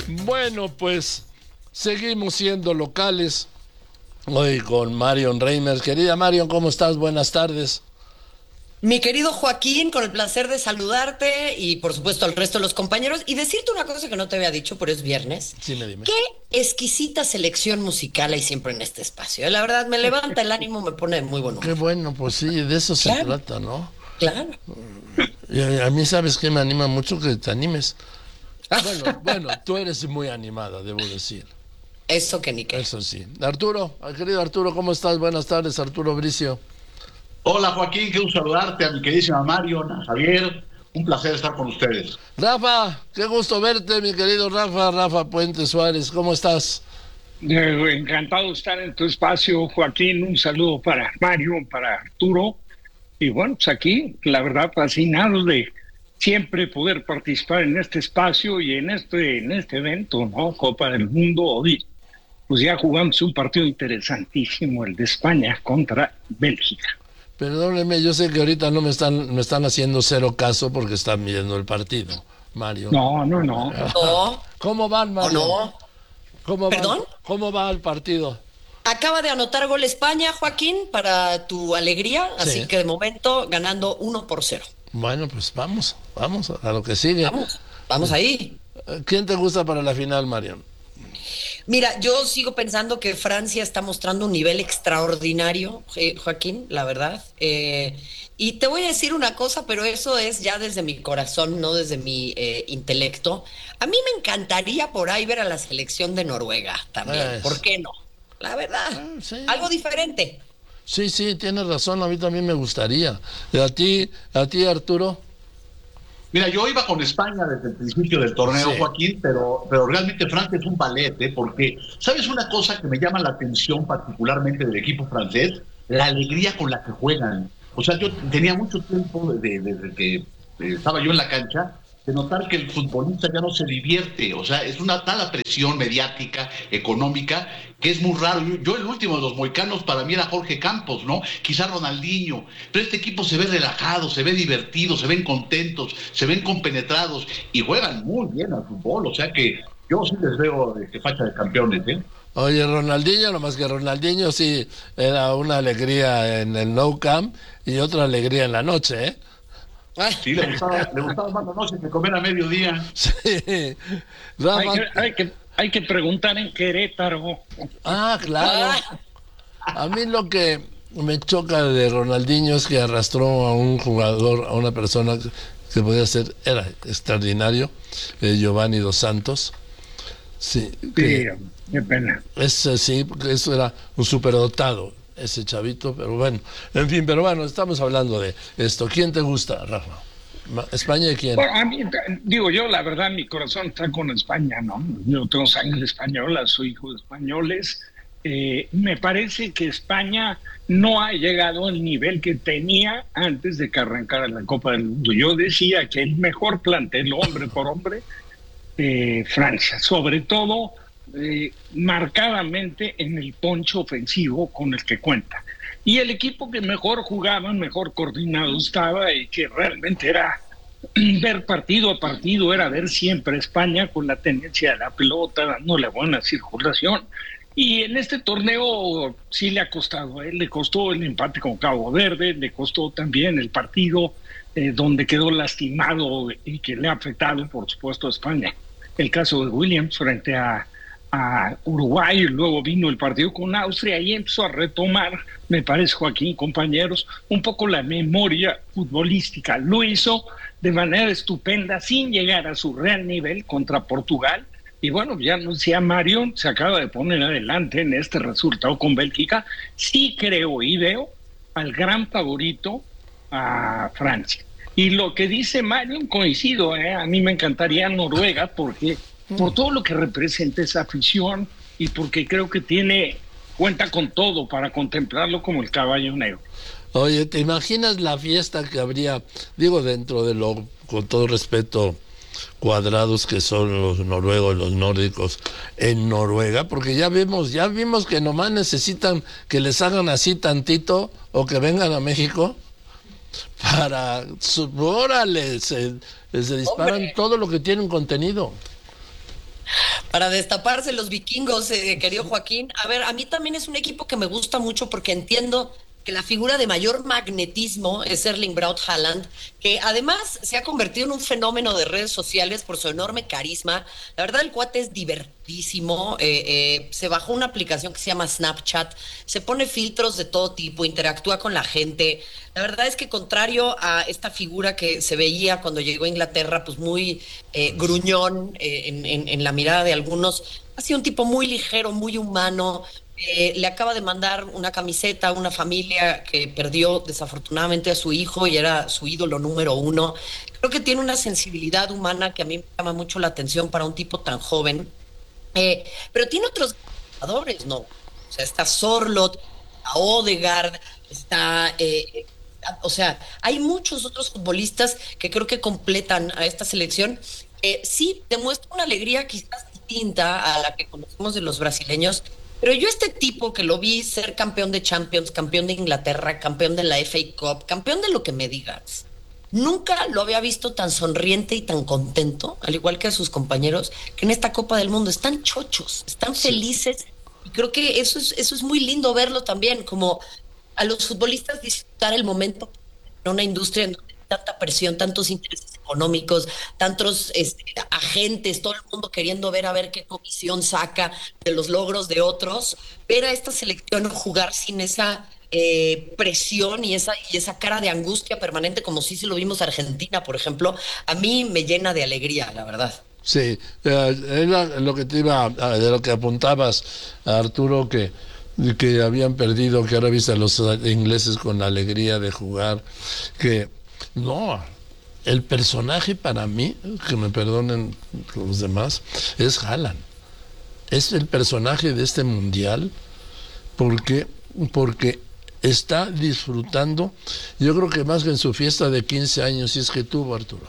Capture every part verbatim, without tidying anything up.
Bueno, pues seguimos siendo locales hoy con Marion Reimers. Querida Marion, ¿cómo estás? Buenas tardes. Mi querido Joaquín, con el placer de saludarte y por supuesto al resto de los compañeros y decirte una cosa que no te había dicho, pero es viernes. Sí, me dime. Qué exquisita selección musical hay siempre en este espacio. ¿eh? La verdad, me levanta el ánimo, me pone de muy buen Qué humor. bueno, pues sí, de eso se Claro, trata, ¿no? claro. Y a, a mí, ¿sabes qué? Me anima mucho que te animes. Bueno, bueno, tú eres muy animada, debo decir. Eso que ni qué. Eso sí. Arturo, querido Arturo, ¿cómo estás? Buenas tardes, Arturo Bricio. Hola Joaquín, qué gusto saludarte, a mi queridísima Marion, a Javier, un placer estar con ustedes. Rafa, qué gusto verte, mi querido Rafa, Rafa Puente Suárez, ¿cómo estás? Eh, encantado de estar en tu espacio, Joaquín. Un saludo para Mario, para Arturo. Y bueno, pues aquí, la verdad, fascinado de siempre poder participar en este espacio y en este, en este evento, ¿no? Copa del Mundo. Hoy, pues ya jugamos un partido interesantísimo, el de España contra Bélgica. Perdónenme, yo sé que ahorita no me están, me están haciendo cero caso porque están viendo el partido, Mario. No, no, no. No, ¿Cómo van, o Mario? no. ¿Cómo va, ¿Perdón? ¿Cómo va el partido? Acaba de anotar gol España, Joaquín, para tu alegría. Así Sí. que de momento ganando uno por cero. Bueno, pues vamos, vamos a lo que sigue. Vamos, vamos ahí. ¿Quién te gusta para la final, Mario? Mira, yo sigo pensando que Francia está mostrando un nivel extraordinario, eh, Joaquín, la verdad. Eh, y te voy a decir una cosa, pero eso es ya desde mi corazón, no desde mi eh, intelecto. A mí me encantaría por ahí ver a la selección de Noruega también. Es. ¿Por qué no? La verdad, Ah, sí. algo diferente. Sí, sí, tienes razón, a mí también me gustaría. ¿Y a ti, a ti, Arturo? Mira, yo iba con España desde el principio del torneo, Sí. Joaquín, pero, pero realmente Francia es un ballet, ¿eh? Porque, ¿sabes una cosa que me llama la atención particularmente del equipo francés? La alegría con la que juegan. O sea, yo tenía mucho tiempo desde, desde que eh, estaba yo en la cancha de notar que el futbolista ya no se divierte, o sea, es una tal presión mediática, económica, que es muy raro. Yo, yo el último de los moicanos para mí era Jorge Campos, ¿no? Quizá Ronaldinho, pero este equipo se ve relajado, se ve divertido, se ven contentos, se ven compenetrados y juegan muy bien al fútbol, o sea que yo sí les veo de que facha de campeones, ¿eh? Oye, Ronaldinho, nomás que Ronaldinho sí era una alegría en el No Camp y otra alegría en la noche, ¿eh? Sí, le gustaba, le gustaba más la noche que comer a mediodía. Sí. Hay Rafa, que, hay que, hay que preguntar en Querétaro. ah, claro. A mí lo que me choca de Ronaldinho es que arrastró a un jugador, a una persona que podía ser, era extraordinario, eh, Giovanni Dos Santos. Sí, Sí, que qué pena. ese sí, porque eso era un superdotado, ese chavito, pero bueno, en fin, pero bueno, estamos hablando de esto. ¿Quién te gusta, Rafa? Ma- ¿España y quién? Bueno, a mí, digo yo, la verdad, mi corazón está con España, ¿no? Yo tengo sangre española, soy hijo de españoles. Eh, me parece que España no ha llegado al nivel que tenía antes de que arrancara la Copa del Mundo. Yo decía que el mejor plantel, hombre por hombre, eh, Francia, sobre todo eh, marcadamente en el poncho ofensivo con el que cuenta. Y el equipo que mejor jugaba, mejor coordinado estaba y que realmente era ver partido a partido, era ver siempre a España con la tenencia de la pelota, dándole buena circulación. Y en este torneo sí le ha costado, ¿eh? Le costó el empate con Cabo Verde, le costó también el partido eh, donde quedó lastimado y que le ha afectado, por supuesto, a España. El caso de Williams frente a, a Uruguay, y luego vino el partido con Austria y empezó a retomar, me parece, Joaquín, compañeros, un poco la memoria futbolística. Lo hizo de manera estupenda, sin llegar a su real nivel contra Portugal. Y bueno, ya no decía Mario, se acaba de poner adelante en este resultado con Bélgica. Sí creo y veo al gran favorito a Francia. Y lo que dice Mario, coincido, ¿eh? A mí me encantaría Noruega porque por todo lo que representa esa afición y porque creo que tiene, cuenta con todo para contemplarlo como el caballo negro. Oye, ¿te imaginas la fiesta que habría, digo, dentro de lo, con todo respeto, cuadrados que son los noruegos, los nórdicos en Noruega? Porque ya vimos, ya vimos que nomás necesitan que les hagan así tantito o que vengan a México para, su, órale, se, se disparan Hombre. todo lo que tiene un contenido. Para destaparse los vikingos, eh, querido Joaquín. A ver, a mí también es un equipo que me gusta mucho porque entiendo que la figura de mayor magnetismo es Erling Braut Haaland, que además se ha convertido en un fenómeno de redes sociales por su enorme carisma. La verdad, el cuate es divertísimo. Eh, eh, se bajó una aplicación que se llama Snapchat, se pone filtros de todo tipo, interactúa con la gente. La verdad es que contrario a esta figura que se veía cuando llegó a Inglaterra, pues muy eh, gruñón eh, en, en, en la mirada de algunos, ha sido un tipo muy ligero, muy humano. Eh, le acaba de mandar una camiseta a una familia que perdió desafortunadamente a su hijo y era su ídolo número uno. Creo que tiene una sensibilidad humana que a mí me llama mucho la atención para un tipo tan joven. Eh, pero tiene otros jugadores, ¿no? O sea, está Sorloth, está Odegaard, está... Eh, o sea, hay muchos otros futbolistas que creo que completan a esta selección. Eh, sí, demuestra una alegría quizás distinta a la que conocemos de los brasileños. Pero yo este tipo que lo vi ser campeón de Champions, campeón de Inglaterra, campeón de la F A Cup, campeón de lo que me digas, nunca lo había visto tan sonriente y tan contento, al igual que a sus compañeros, que en esta Copa del Mundo. Están chochos, están felices, y creo que eso es, eso es muy lindo verlo también, como a los futbolistas disfrutar el momento en una industria en donde hay tanta presión, tantos intereses económicos, tantos este, agentes, todo el mundo queriendo ver a ver qué comisión saca de los logros de otros, ver a esta selección jugar sin esa eh, presión y esa, y esa cara de angustia permanente, como si se lo vimos a Argentina, por ejemplo, a mí me llena de alegría, la verdad. Sí, eh, era lo que te iba, de lo que apuntabas, Arturo, que que habían perdido, que ahora viste a los ingleses con la alegría de jugar, que no, el personaje para mí, que me perdonen los demás, es Haaland. Es el personaje de este mundial porque, porque está disfrutando, yo creo que más que en su fiesta de quince años, si es que tuvo, Arturo.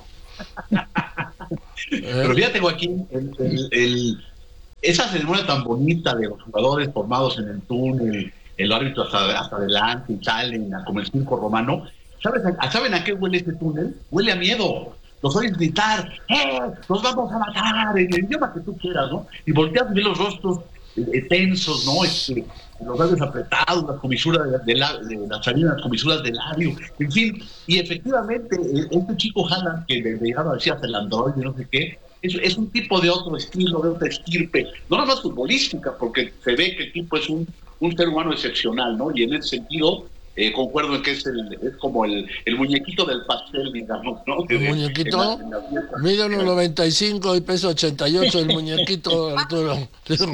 Pero fíjate, Joaquín, el, el, el, esa ceremonia tan bonita de los jugadores formados en el túnel, el árbitro hasta, hasta adelante y salen como el circo romano. ¿Sabes, ¿Saben a qué huele este túnel? Huele a miedo. Los oyes gritar, ¡eh! ¡Nos vamos a matar! En el idioma que tú quieras, ¿no? Y volteas y ves los rostros eh, tensos, ¿no? Este, los labios apretados, las comisuras de, de, la, de las salinas, las comisuras del labio, en fin. Y efectivamente, este chico Haaland, que le dejaba decir hasta el androide, no sé qué, es, es un tipo de otro estilo, de otra estirpe, no nada más futbolística, porque se ve que el tipo es un, un ser humano excepcional, ¿no? Y en ese sentido... Eh, concuerdo en que es, el, es como el, el muñequito del pastel, digamos, ¿no? El muñequito mide uno noventa y cinco y pesa ochenta y ocho, el muñequito, Arturo.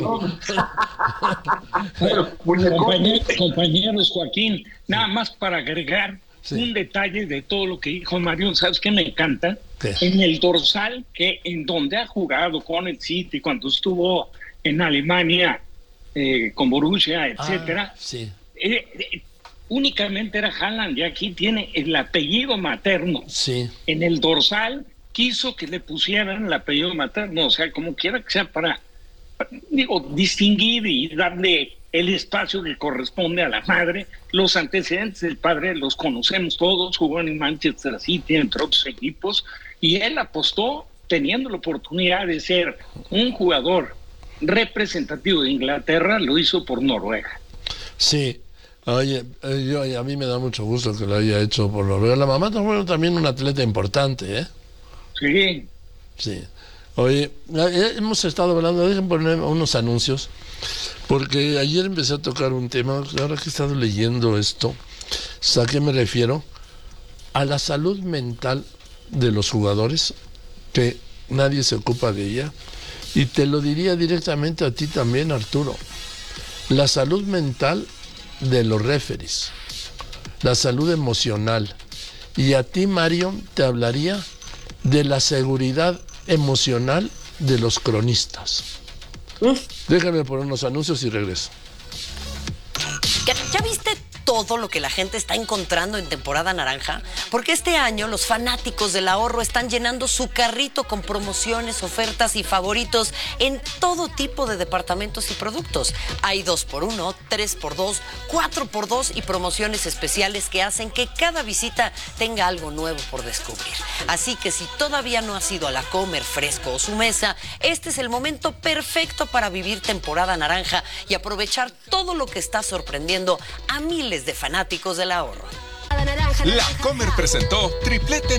Compañeros, compañeros, Joaquín, nada más para agregar sí. un detalle de todo lo que dijo Mario, ¿sabes qué me encanta? ¿Qué? En el dorsal, que en donde ha jugado con el City, cuando estuvo en Alemania, eh, con Borussia, etcétera, ah, sí. eh, eh, únicamente era Haaland, y aquí tiene el apellido materno. Sí. En el dorsal quiso que le pusieran el apellido materno, o sea, como quiera que sea, para, digo, distinguir y darle el espacio que corresponde a la madre. Los antecedentes del padre los conocemos todos, jugó en Manchester City, entre otros equipos, y él apostó teniendo la oportunidad de ser un jugador representativo de Inglaterra, lo hizo por Noruega. Sí. Oye, yo, a mí me da mucho gusto que lo haya hecho por Noruega. La mamá fue también un atleta importante, ¿eh? Sí. Sí. Oye, hemos estado hablando, dejen poner unos anuncios, porque ayer empecé a tocar un tema, ahora que he estado leyendo esto, ¿a qué me refiero? A la salud mental de los jugadores, que nadie se ocupa de ella, y te lo diría directamente a ti también, Arturo. La salud mental de los referees, la salud emocional, y a ti, Mario, te hablaría de la seguridad emocional de los cronistas. Uf. Déjame poner unos anuncios y regreso. ¿Ya, ya viste todo todo lo que la gente está encontrando en temporada naranja? Porque este año los fanáticos del ahorro están llenando su carrito con promociones, ofertas y favoritos en todo tipo de departamentos y productos. Hay dos por uno, tres por dos, cuatro por dos y promociones especiales que hacen que cada visita tenga algo nuevo por descubrir. Así que si todavía no has ido a la Comer, Fresco o Su Mesa, este es el momento perfecto para vivir temporada naranja y aprovechar todo lo que está sorprendiendo a miles de fanáticos del ahorro. La Comer presentó Triplete